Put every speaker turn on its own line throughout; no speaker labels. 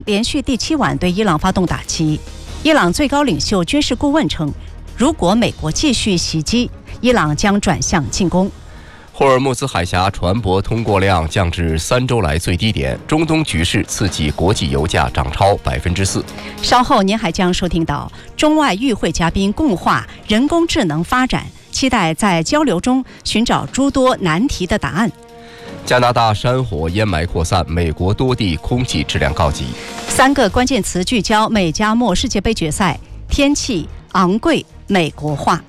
连续第7晚对伊朗发动打击。伊朗最高领袖军事顾问称，如果美国继续袭击，伊朗将转向进攻。
霍尔木兹海峡船舶通过量降至3周来最低点，中东局势刺激国际油价涨超4%。
稍后您还将收听到中外与会嘉宾共话人工智能发展，期待在交流中寻找诸多难题的答案。
加拿大山火烟霾扩散，美国多地空气质量告急。
3个关键词聚焦美加墨世界杯决赛，天气、昂贵、美国化。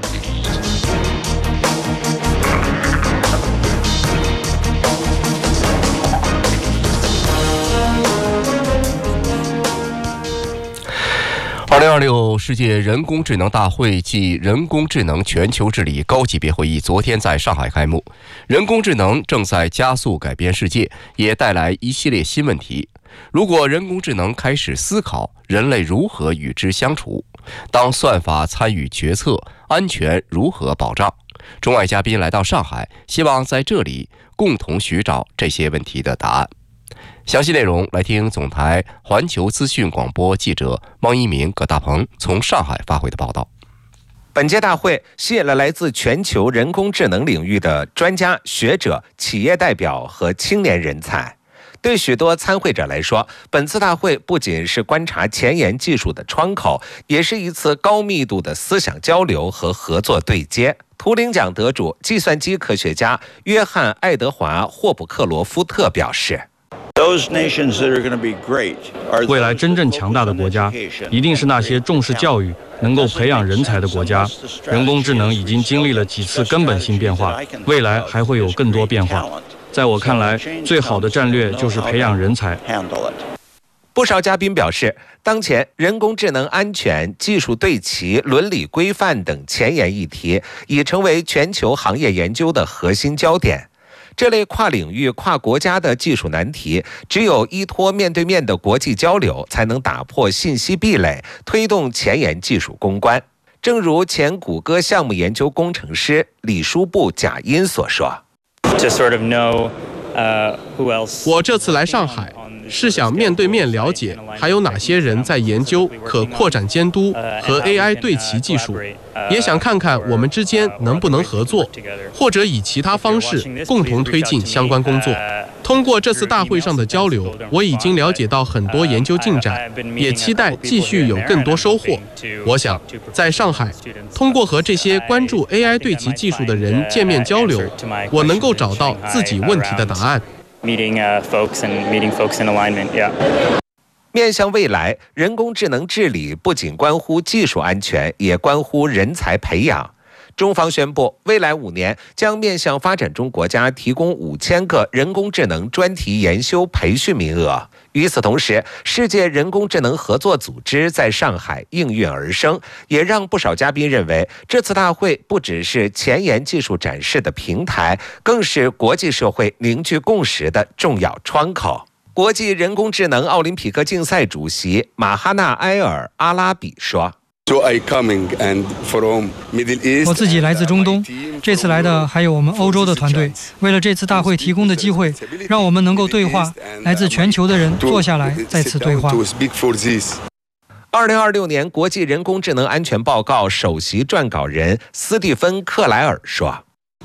2026世界人工智能大会暨人工智能全球治理高级别会议昨天在上海开幕。人工智能正在加速改变世界，也带来一系列新问题。如果人工智能开始思考，人类如何与之相处？当算法参与决策，安全如何保障？中外嘉宾来到上海，希望在这里共同寻找这些问题的答案。详细内容来听总台环球资讯广播记者汪一鸣、葛大鹏从上海发回的报道。
本届大会吸引了来自全球人工智能领域的专家、学者、企业代表和青年人才。对许多参会者来说，本次大会不仅是观察前沿技术的窗口，也是一次高密度的思想交流和合作对接。图灵奖得主、计算机科学家约翰·爱德华·霍普克罗夫特表示，
未来真正强大的国家，一定是那些重视教育、能够培养人才的国家。人工智能已经经历了几次根本性变化，未来还会有更多变化。在我看来，最好的战略就是培养人才。
不少嘉宾表示，当前人工智能安全、技术对齐、伦理规范等前沿议题已成为全球行业研究的核心焦点。这类跨领域、跨国家的技术难题，只有依托面对面的国际交流，才能打破信息壁垒，推动前沿技术攻关。正如前谷歌项目研究工程师李书部贾音所说，
我这次来上海是想面对面了解还有哪些人在研究可扩展监督和 AI 对齐技术，也想看看我们之间能不能合作，或者以其他方式共同推进相关工作。通过这次大会上的交流，我已经了解到很多研究进展，也期待继续有更多收获。我想在上海，通过和这些关注 AI 对齐技术的人见面交流，我能够找到自己问题的答案。
面向未来，人工智能治理不仅关乎技术安全，也关乎人才培养。中方宣布，未来5年将面向发展中国家提供5000个人工智能专题研修培训名额。与此同时，世界人工智能合作组织在上海应运而生，也让不少嘉宾认为，这次大会不只是前沿技术展示的平台，更是国际社会凝聚共识的重要窗口。国际人工智能奥林匹克竞赛主席马哈纳埃尔·阿拉比说，
我自己来自中东，这次来的还有我们欧洲的团队。为了这次大会提供的机会，让我们能够对话，来自全球的人坐下来再次对话。
2026年国际人工智能安全报告首席撰稿人斯蒂芬·克莱尔说，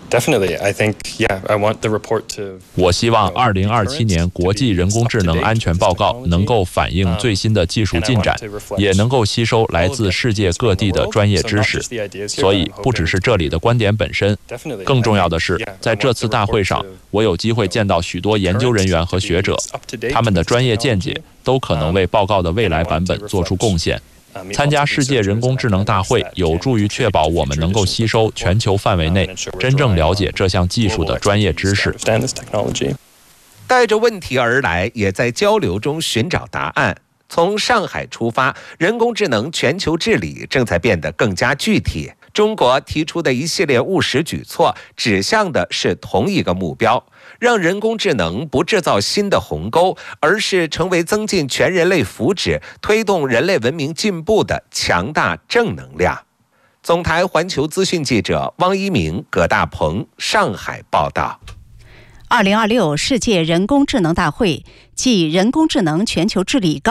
我希望2027年国际人工智能安全报告能够反映最新的技术进展，也能够吸收来自世界各地的专业知识。所以不只是这里的观点本身，更重要的是，在这次大会上，我有机会见到许多研究人员和学者，他们的专业见解都可能为报告的未来版本做出贡献。参加世界人工智能大会有助于确保我们能够吸收全球范围内真正了解这项技术的专业知识。
带着问题而来，也在交流中寻找答案。从上海出发，人工智能全球治理正在变得更加具体。中国提出的一系列务实举措，指向的是同一个目标，让人工智能不制造新的鸿沟，而是成为增进全人类福祉、推动人类文明进步的强大正能量。总台环球资讯记者汪一鸣、葛大鹏，上海报道。
2026世界人工智能大会暨人工智能全球治理